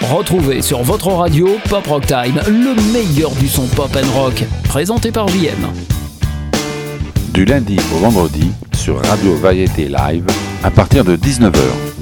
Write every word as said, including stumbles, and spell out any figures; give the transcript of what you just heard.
Retrouvez sur votre radio Pop Rock Time, le meilleur du son pop and rock, présenté par J M. Du lundi au vendredi sur Radio Variété Live à partir de dix-neuf heures.